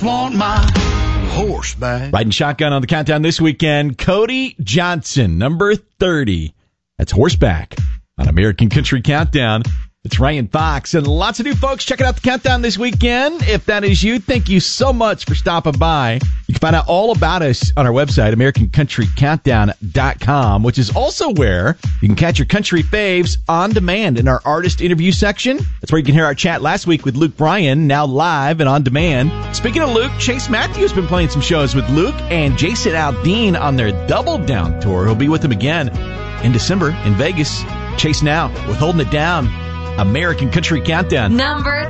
just want my horseback. Riding shotgun on the countdown this weekend, Cody Johnson, number 30. That's horseback on American Country Countdown. It's Ryan Fox and lots of new folks checking out the countdown this weekend. If that is you, thank you so much for stopping by. You can find out all about us on our website, AmericanCountryCountdown.com, which is also where you can catch your country faves on demand in our artist interview section. That's where you can hear our chat last week with Luke Bryan, now live and on demand. Speaking of Luke, Chase Matthews has been playing some shows with Luke and Jason Aldean on their Double Down tour. He'll be with them again in December in Vegas. Chase now with Holding It Down. American Country Countdown. Number